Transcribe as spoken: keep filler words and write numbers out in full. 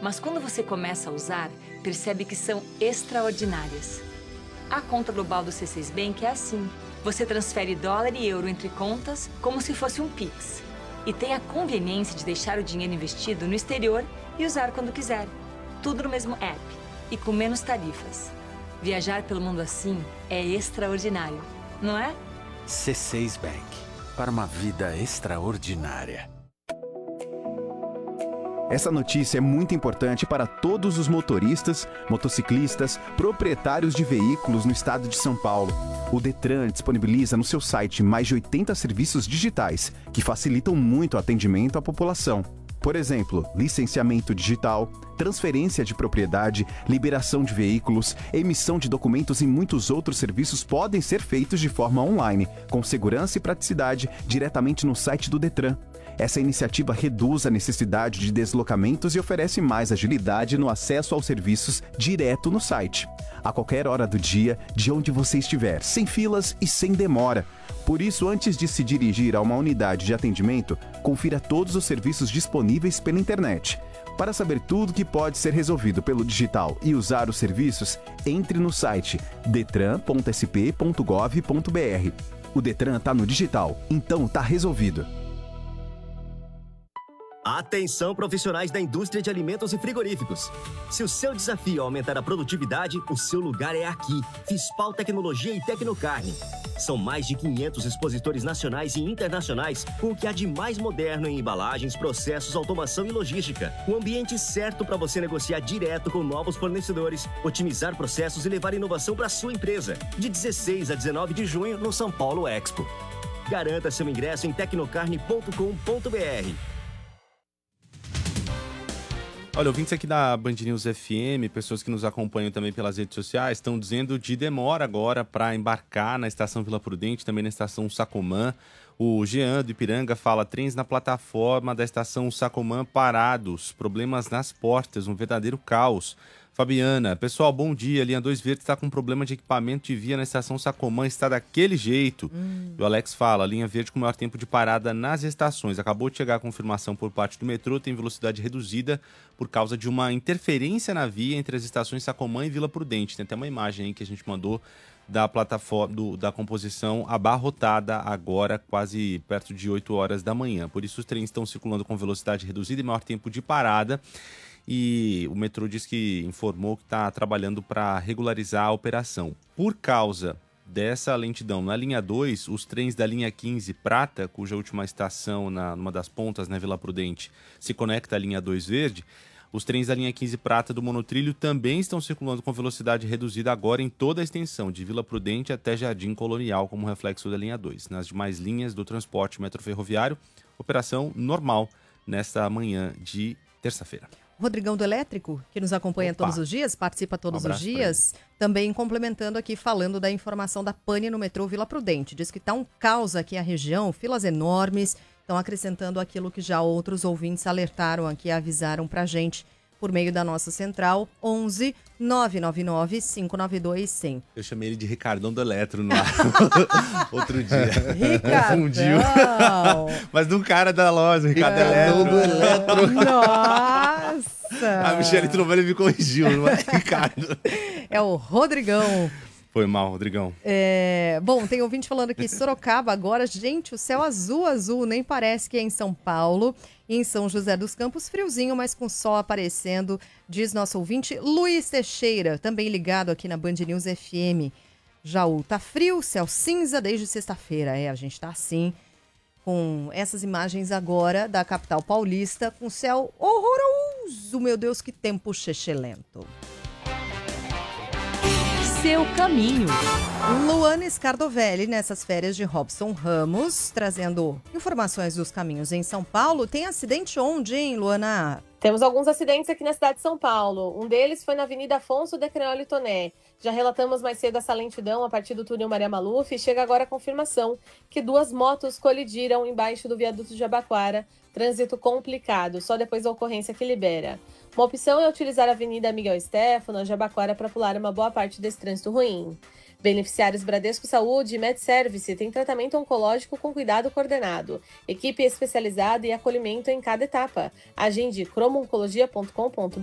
mas quando você começa a usar, percebe que são extraordinárias. A conta global do C seis Bank é assim. Você transfere dólar e euro entre contas como se fosse um Pix. E tem a conveniência de deixar o dinheiro investido no exterior e usar quando quiser. Tudo no mesmo app e com menos tarifas. Viajar pelo mundo assim é extraordinário, não é? C seis Bank. Para uma vida extraordinária. Essa notícia é muito importante para todos os motoristas, motociclistas, proprietários de veículos no estado de São Paulo. O Detran disponibiliza no seu site mais de oitenta serviços digitais que facilitam muito o atendimento à população. Por exemplo, licenciamento digital, transferência de propriedade, liberação de veículos, emissão de documentos e muitos outros serviços podem ser feitos de forma online, com segurança e praticidade, diretamente no site do Detran. Essa iniciativa reduz a necessidade de deslocamentos e oferece mais agilidade no acesso aos serviços direto no site. A qualquer hora do dia, de onde você estiver, sem filas e sem demora. Por isso, antes de se dirigir a uma unidade de atendimento, confira todos os serviços disponíveis pela internet. Para saber tudo que pode ser resolvido pelo digital e usar os serviços, entre no site detran ponto s p ponto gov ponto b r. O Detran está no digital, então está resolvido. Atenção, profissionais da indústria de alimentos e frigoríficos. Se o seu desafio é aumentar a produtividade, o seu lugar é aqui. Fispal Tecnologia e Tecnocarne. São mais de quinhentos expositores nacionais e internacionais com o que há de mais moderno em embalagens, processos, automação e logística. O ambiente certo para você negociar direto com novos fornecedores, otimizar processos e levar inovação para a sua empresa. De dezesseis a dezenove de junho no São Paulo Expo. Garanta seu ingresso em tecnocarne ponto com ponto b r. Olha, ouvintes aqui da Band News F M, pessoas que nos acompanham também pelas redes sociais, estão dizendo de demora agora para embarcar na estação Vila Prudente, também na estação Sacomã. O Jean do Ipiranga fala, trens na plataforma da estação Sacomã parados, problemas nas portas, um verdadeiro caos. Fabiana, pessoal, bom dia. Linha dois Verde está com problema de equipamento de via na estação Sacomã, está daquele jeito. Hum. E o Alex fala, linha verde com maior tempo de parada nas estações. Acabou de chegar a confirmação por parte do metrô, tem velocidade reduzida por causa de uma interferência na via entre as estações Sacomã e Vila Prudente. Tem até uma imagem aí que a gente mandou da plataforma, do, da composição abarrotada agora, quase perto de oito horas da manhã. Por isso os trens estão circulando com velocidade reduzida e maior tempo de parada. E o metrô diz que informou que está trabalhando para regularizar a operação. Por causa dessa lentidão na linha dois, os trens da linha quinze Prata, cuja última estação, na, numa das pontas, na Vila Prudente, se conecta à linha dois Verde, os trens da linha quinze Prata do monotrilho também estão circulando com velocidade reduzida agora em toda a extensão, de Vila Prudente até Jardim Colonial, como reflexo da linha dois. Nas demais linhas do transporte metroferroviário, operação normal nesta manhã de terça-feira. Rodrigão do Elétrico, que nos acompanha Opa. todos os dias, participa todos um os dias, também complementando aqui, falando da informação da pane no metrô Vila Prudente. Diz que está um caos aqui a região, filas enormes, estão acrescentando aquilo que já outros ouvintes alertaram aqui, avisaram pra gente por meio da nossa central, onze nove nove nove cinco nove dois cem. Eu chamei ele de Ricardão do Eletro no ar outro dia. Ricardão! Confundiu. Mas do cara da loja, Ricardo Eletro. do Eletro. Nossa! A Michele Trovelli me corrigiu, não é Ricardo. É o Rodrigão. Foi mal, Rodrigão. É, bom, tem ouvinte falando aqui, Sorocaba agora, gente, o céu azul, azul, nem parece que é em São Paulo. E em São José dos Campos, friozinho, mas com sol aparecendo, diz nosso ouvinte Luiz Teixeira, também ligado aqui na Band News F M. Jaú, tá frio, céu cinza desde sexta-feira. É, a gente tá assim, com essas imagens agora da capital paulista, com céu horroroso. Meu Deus, que tempo chechelento. Seu caminho. Luana Scardovelli, nessas férias de Robson Ramos, trazendo informações dos caminhos em São Paulo. Tem acidente onde, hein, Luana? Temos alguns acidentes aqui na cidade de São Paulo. Um deles foi na Avenida Afonso de Creole Toné. Já relatamos mais cedo essa lentidão a partir do túnel Maria Maluf e chega agora a confirmação que duas motos colidiram embaixo do viaduto de Jabaquara. Trânsito complicado, só depois da ocorrência que libera. Uma opção é utilizar a Avenida Miguel Stéfano, Jabaquara, para pular uma boa parte desse trânsito ruim. Beneficiários Bradesco Saúde e MedService têm tratamento oncológico com cuidado coordenado, equipe especializada e acolhimento em cada etapa. Agende cromo oncologia ponto com ponto b r.